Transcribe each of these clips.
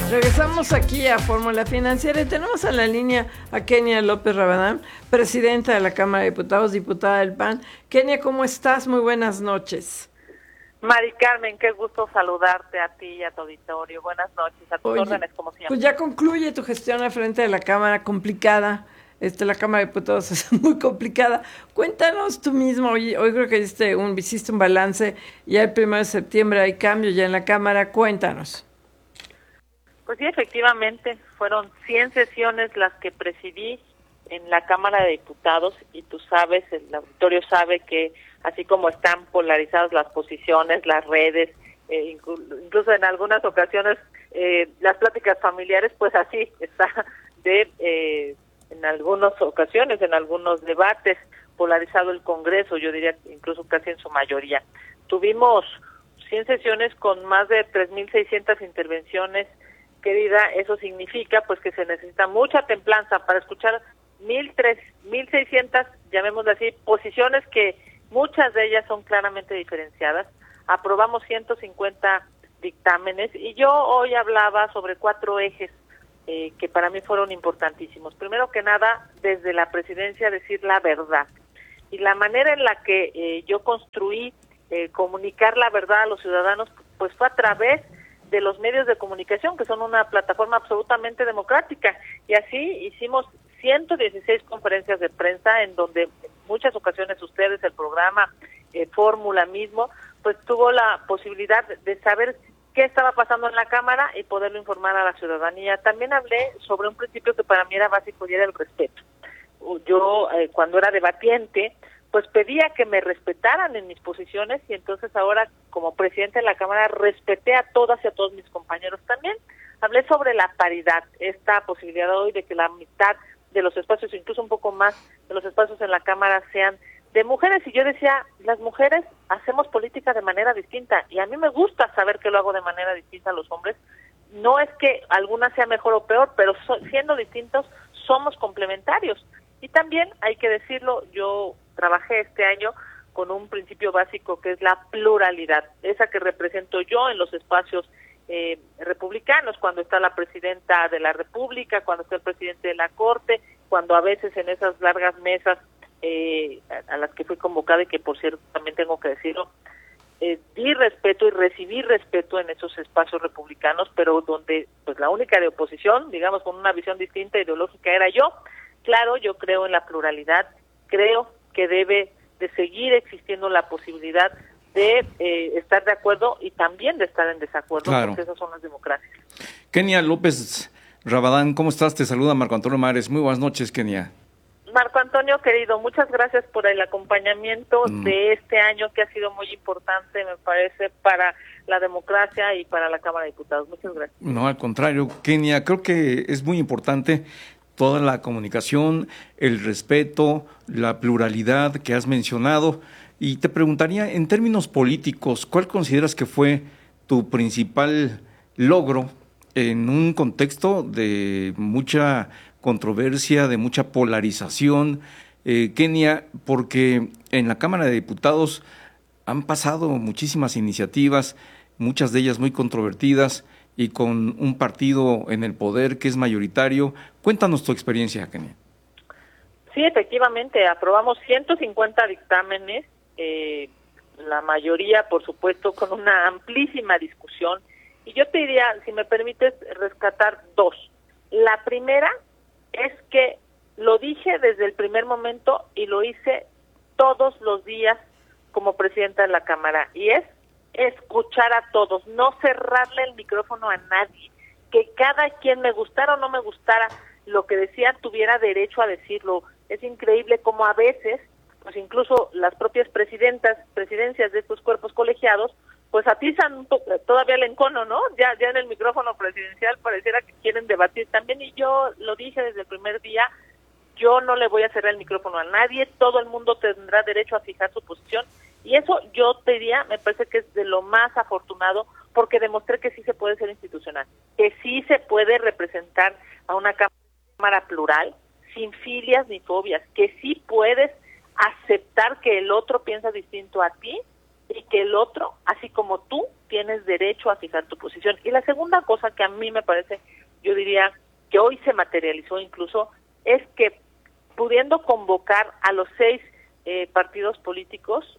Regresamos aquí a Fórmula Financiera y tenemos en la línea a Kenia López Rabadán, presidenta de la Cámara de Diputados, diputada del PAN. Kenia, ¿cómo estás? Muy buenas noches. Mari Carmen, qué gusto saludarte a ti y a tu auditorio. Buenas noches, a tus órdenes como siempre. Pues ya concluye tu gestión al frente de la Cámara, complicada. La Cámara de Diputados es muy complicada. Cuéntanos tú mismo, hoy creo que hiciste un balance, ya el 1 de septiembre hay cambio ya en la Cámara, cuéntanos. Pues sí, efectivamente, fueron 100 sesiones las que presidí en la Cámara de Diputados y tú sabes, el auditorio sabe que así como están polarizadas las posiciones, las redes, incluso en algunas ocasiones las pláticas familiares, pues así está en algunas ocasiones, en algunos debates, polarizado el Congreso, yo diría incluso casi en su mayoría. Tuvimos 100 sesiones con más de 3.600 intervenciones. Querida, eso significa pues que se necesita mucha templanza para escuchar 1.600, llamémosle así, posiciones que muchas de ellas son claramente diferenciadas. Aprobamos 150 dictámenes y yo hoy hablaba sobre 4 ejes que para mí fueron importantísimos. Primero que nada, desde la presidencia decir la verdad. Y la manera en la que yo construí comunicar la verdad a los ciudadanos pues fue a través de los medios de comunicación, que son una plataforma absolutamente democrática, y así hicimos 116 conferencias de prensa en donde en muchas ocasiones ustedes, el programa Fórmula mismo, pues tuvo la posibilidad de saber qué estaba pasando en la Cámara y poderlo informar a la ciudadanía. También hablé sobre un principio que para mí era básico y era el respeto. Yo cuando era debatiente pues pedía que me respetaran en mis posiciones y entonces ahora como presidente de la Cámara respeté a todas y a todos mis compañeros también. Hablé sobre la paridad, esta posibilidad hoy de que la mitad de los espacios, incluso un poco más de los espacios en la Cámara sean de mujeres, y yo decía, las mujeres hacemos política de manera distinta y a mí me gusta saber que lo hago de manera distinta a los hombres. No es que alguna sea mejor o peor, pero siendo distintos somos complementarios. Y también hay que decirlo, yo trabajé este año con un principio básico que es la pluralidad, esa que represento yo en los espacios republicanos, cuando está la presidenta de la República, cuando está el presidente de la Corte, cuando a veces en esas largas mesas a las que fui convocada y que por cierto también tengo que decirlo, di respeto y recibí respeto en esos espacios republicanos, pero donde pues la única de oposición, digamos con una visión distinta ideológica era yo. Claro, yo creo en la pluralidad, creo que debe de seguir existiendo la posibilidad de estar de acuerdo y también de estar en desacuerdo, claro, porque esas son las democracias. Kenia López Rabadán, ¿cómo estás? Te saluda Marco Antonio Mares. Muy buenas noches, Kenia. Marco Antonio, querido, muchas gracias por el acompañamiento de este año que ha sido muy importante, me parece, para la democracia y para la Cámara de Diputados. Muchas gracias. No, al contrario, Kenia, creo que es muy importante toda la comunicación, el respeto, la pluralidad que has mencionado. Y te preguntaría, en términos políticos, ¿cuál consideras que fue tu principal logro en un contexto de mucha controversia, de mucha polarización, Kenia? Porque en la Cámara de Diputados han pasado muchísimas iniciativas, muchas de ellas muy controvertidas, y con un partido en el poder que es mayoritario. Cuéntanos tu experiencia, Kenia. Sí, efectivamente, aprobamos 150 dictámenes, la mayoría, por supuesto, con una amplísima discusión. Y yo te diría, si me permites, rescatar 2. La primera es que lo dije desde el primer momento y lo hice todos los días como presidenta de la Cámara, y es escuchar a todos, no cerrarle el micrófono a nadie, que cada quien, me gustara o no me gustara lo que decía, tuviera derecho a decirlo. Es increíble cómo a veces, pues incluso las propias presidencias de estos cuerpos colegiados, pues atizan todavía el encono, ¿no? Ya en el micrófono presidencial pareciera que quieren debatir también, y yo lo dije desde el primer día, yo no le voy a cerrar el micrófono a nadie, todo el mundo tendrá derecho a fijar su posición, y eso yo te diría, me parece que es de lo más afortunado, porque demostré que sí se puede ser institucional, que sí se puede representar a una Cámara plural, sin filias ni fobias, que sí puedes aceptar que el otro piensa distinto a ti, y que el otro, así como tú, tienes derecho a fijar tu posición. Y la segunda cosa que a mí me parece, yo diría que hoy se materializó incluso, es que pudiendo convocar a los 6 partidos políticos,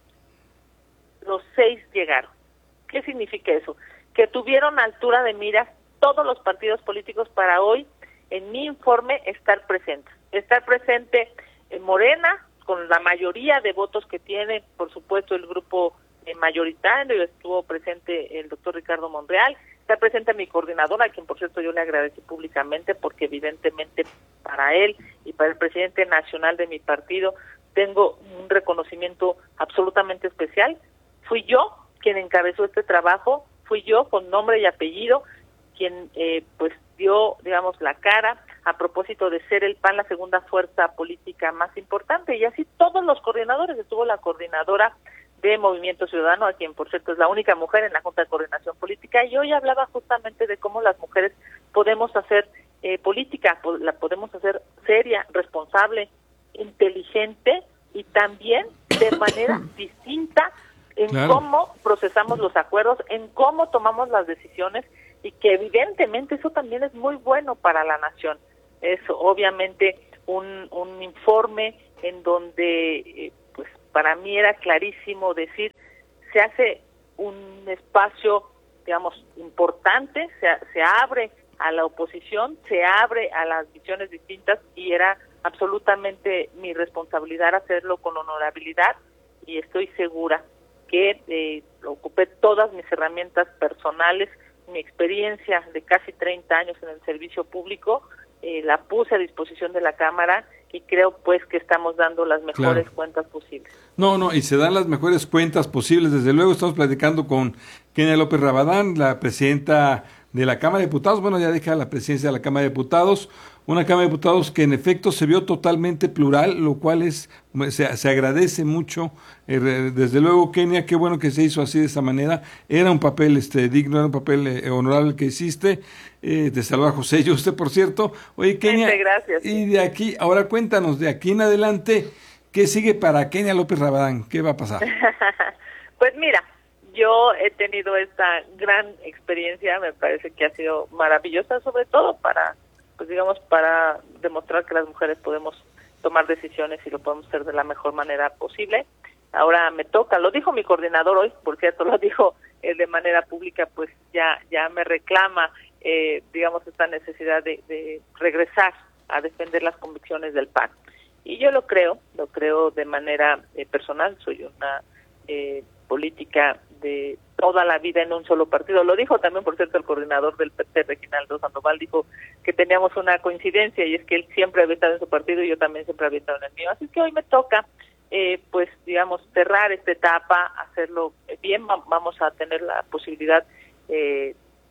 los 6 llegaron. ¿Qué significa eso? Que tuvieron altura de miras todos los partidos políticos para hoy, en mi informe, estar presentes. Estar presente en Morena, con la mayoría de votos que tiene, por supuesto, el grupo mayoritario, estuvo presente el doctor Ricardo Monreal, está presente mi coordinadora, a quien por cierto yo le agradecí públicamente, porque evidentemente para él y para el presidente nacional de mi partido tengo un reconocimiento absolutamente especial. Fui yo quien encabezó este trabajo, fui yo con nombre y apellido quien pues dio, digamos, la cara a propósito de ser el PAN la segunda fuerza política más importante, y así todos los coordinadores. Estuvo la coordinadora de Movimiento Ciudadano, a quien por cierto es la única mujer en la Junta de Coordinación Política, y hoy hablaba justamente de cómo las mujeres podemos hacer política, la podemos hacer seria, responsable, inteligente y también de manera distinta en cómo procesamos los acuerdos, en cómo tomamos las decisiones, y que evidentemente eso también es muy bueno para la nación. Es obviamente un informe en donde pues para mí era clarísimo decir, se hace un espacio, digamos, importante, se abre a la oposición, se abre a las visiones distintas, y era absolutamente mi responsabilidad hacerlo con honorabilidad, y estoy segura que ocupé todas mis herramientas personales, mi experiencia de casi 30 años en el servicio público, la puse a disposición de la Cámara, y creo pues que estamos dando las mejores cuentas posibles. No, y se dan las mejores cuentas posibles. Desde luego estamos platicando con Kenia López Rabadán, la presidenta de la Cámara de Diputados. Bueno, ya deja la presidencia de la Cámara de Diputados, una Cámara de Diputados que en efecto se vio totalmente plural, lo cual se agradece mucho. Desde luego, Kenia, qué bueno que se hizo así, de esa manera. Era un papel digno, era un papel honorable que hiciste. Te saluda José y usted, por cierto. Oye, Kenia, gracias. Y de aquí, ahora cuéntanos, de aquí en adelante, ¿qué sigue para Kenia López Rabadán? ¿Qué va a pasar? Pues mira, yo he tenido esta gran experiencia, me parece que ha sido maravillosa, sobre todo para, pues digamos, para demostrar que las mujeres podemos tomar decisiones y lo podemos hacer de la mejor manera posible. Ahora me toca, lo dijo mi coordinador hoy, por cierto, lo dijo de manera pública, pues ya me reclama, digamos, esta necesidad de regresar a defender las convicciones del PAN. Y yo lo creo de manera personal, soy una política de toda la vida en un solo partido. Lo dijo también, por cierto, el coordinador del PT, Reginaldo Sandoval, dijo que teníamos una coincidencia, y es que él siempre había estado en su partido y yo también siempre había estado en el mío. Así que hoy me toca, pues, digamos, cerrar esta etapa, hacerlo bien. Vamos a tener la posibilidad de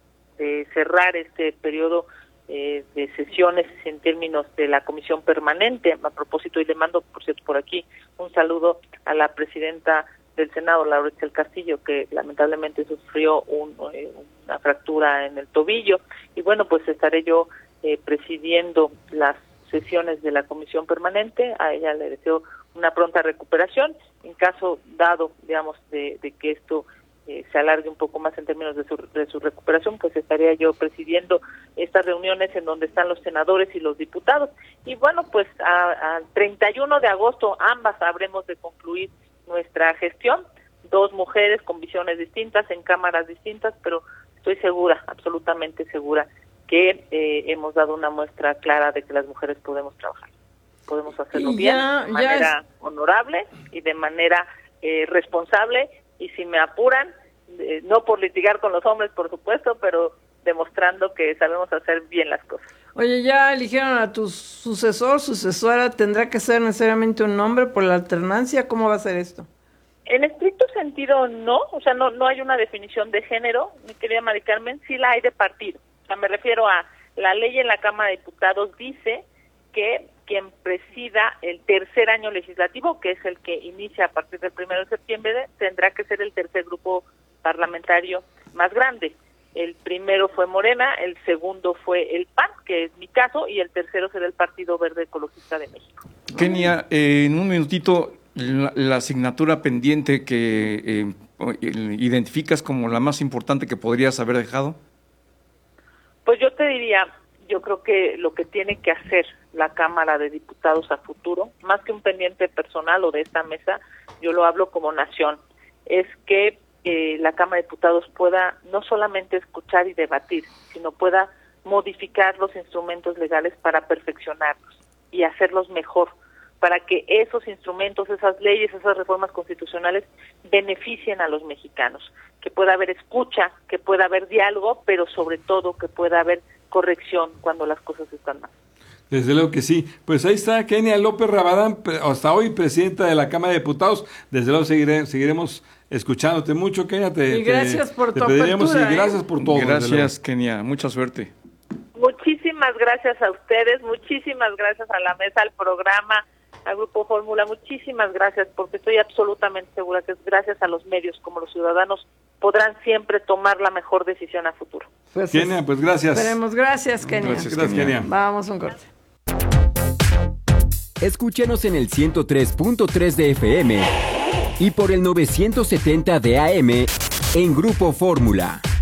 cerrar este periodo de sesiones en términos de la comisión permanente. A propósito, y le mando, por cierto, por aquí un saludo a la presidenta del Senado, Laura Itzel Castillo, que lamentablemente sufrió una fractura en el tobillo, y bueno, pues estaré yo presidiendo las sesiones de la comisión permanente. A ella le deseo una pronta recuperación. En caso dado, digamos, de que esto se alargue un poco más en términos de su recuperación, pues estaría yo presidiendo estas reuniones en donde están los senadores y los diputados. Y bueno, pues al 31 de agosto ambas habremos de concluir nuestra gestión, 2 mujeres con visiones distintas, en cámaras distintas, pero estoy segura, absolutamente segura, que hemos dado una muestra clara de que las mujeres podemos trabajar, podemos hacerlo bien, de manera honorable y de manera responsable, y si me apuran, no por litigar con los hombres, por supuesto, pero demostrando que sabemos hacer bien las cosas. Oye, ¿ya eligieron a tu sucesora? ¿Tendrá que ser necesariamente un hombre por la alternancia? ¿Cómo va a ser esto? En estricto sentido, no. O sea, no hay una definición de género, mi querida Mari Carmen, sí la hay de partido. O sea, me refiero a la ley en la Cámara de Diputados dice que quien presida el tercer año legislativo, que es el que inicia a partir del 1 de septiembre, tendrá que ser el tercer grupo parlamentario más grande. El primero fue Morena, el segundo fue el PAN, que es mi caso, y el tercero será el Partido Verde Ecologista de México. Kenia, en un minutito, la asignatura pendiente que identificas como la más importante que podrías haber dejado? Pues yo te diría, yo creo que lo que tiene que hacer la Cámara de Diputados a futuro, más que un pendiente personal o de esta mesa, yo lo hablo como nación, es que la Cámara de Diputados pueda no solamente escuchar y debatir, sino pueda modificar los instrumentos legales para perfeccionarlos y hacerlos mejor, para que esos instrumentos, esas leyes, esas reformas constitucionales beneficien a los mexicanos, que pueda haber escucha, que pueda haber diálogo, pero sobre todo que pueda haber corrección cuando las cosas están mal. Desde luego que sí. Pues ahí está Kenia López Rabadán, hasta hoy presidenta de la Cámara de Diputados. Desde luego seguiremos escuchándote mucho, Kenia. Y gracias por tu apertura. Y gracias por todo. Gracias, Kenia. Mucha suerte. Muchísimas gracias a ustedes, muchísimas gracias a la mesa, al programa, al Grupo Fórmula, muchísimas gracias, porque estoy absolutamente segura que gracias a los medios como los ciudadanos podrán siempre tomar la mejor decisión a futuro. Pues Kenia, pues gracias. Esperemos, gracias, Kenia. Gracias, Kenia. Vamos a un corte. Escúchanos en el 103.3 de FM y por el 970 de AM en Grupo Fórmula.